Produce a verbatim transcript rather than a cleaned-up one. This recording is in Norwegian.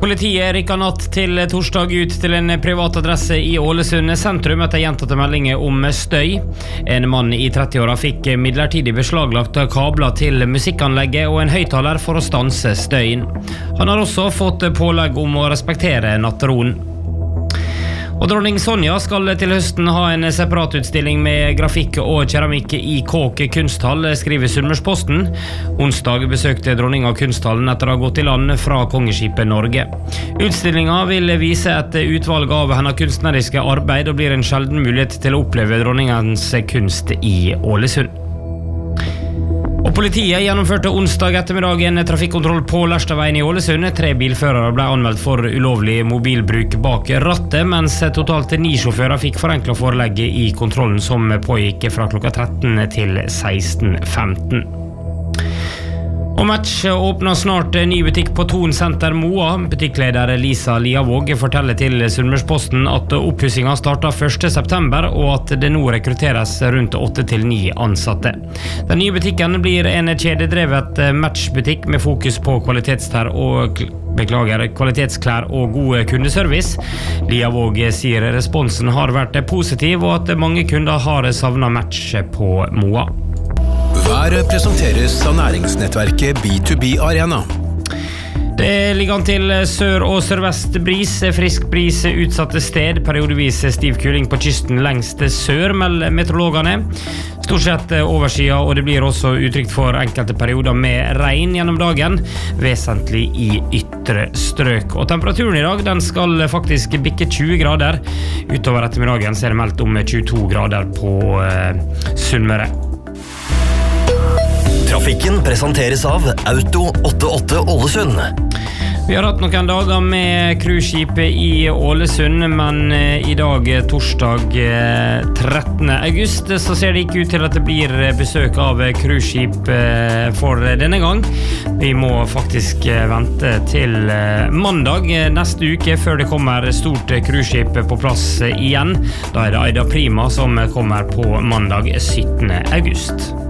Politiet rykket natt til torsdag ut til en privat adresse i Ålesund sentrum etter gjentatte meldinger om støy. En mann i trettiåra fikk midlertidig beslaglagt kabler til musikkanlegget og en høyttaler for å stanse støyen. Han har også fått pålegg om å respektere natteroen. Og dronning Sonja skal til høsten ha en separat utstilling med grafikk og keramikk i Kåk kunsthall, skriver Sunnmørsposten. Onsdag besøkte dronninga kunsthallen etter å ha gått i land fra kongeskipet Norge. Utstillingen vil vise et utvalg av hennes kunstneriske arbeid og blir en sjelden mulighet til å oppleve dronningens kunst i Ålesund. Og politiet gjennomførte onsdag ettermiddag en trafikkontroll på Lerstadveien i Ålesund. Tre bilførere ble anmeldt for ulovlig mobilbruk bak rattet, mens totalt ni sjåfører fikk forenklet forelegget i kontrollen som pågikk fra klokka tretten til seksten femten. Og Match åpner snart ny butikk på Thon Senter Moa. Butikkleder Lisa Liavåg forteller til Sunnmørsposten at oppussingen starter første september, og at det nå rekrutteres rundt åtte til ni ansatte. Den nye butikken blir en kjededrevet matchbutikk med fokus på kvalitetsklær og, beklager, kvalitetsklær og god kundeservice. Liavåg sier responsen har vært positiv, og at mange kunder har savnet Match på Moa. Været presenteres av næringsnettverket B to B Arena. Det ligger an til sør- og sørvest bris, frisk bris utsatte sted, periodevis stiv kuling på kysten lengst sør, melder meteorologene. Stort sett oversida, og det blir også utrygt for enkelte perioder med regn gjennom dagen, vesentlig i ytre strøk. Og temperaturen i dag, den skal faktisk bikke tjue grader. Utover ettermiddagen så er det meldt om tjueto grader på uh, Sunnmøre. Trafikken presenteres av Auto åttiåtte Ålesund. Vi har hatt noen dager med cruiseskipet i Ålesund, men i dag, torsdag trettende august, så ser det ikke ut til at det blir besøk av cruiseskip for denne gang. Vi må faktisk vente til mandag neste uke før det kommer stort cruiseskip på plass igjen. Da er det Aida Prima som kommer på mandag syttende august.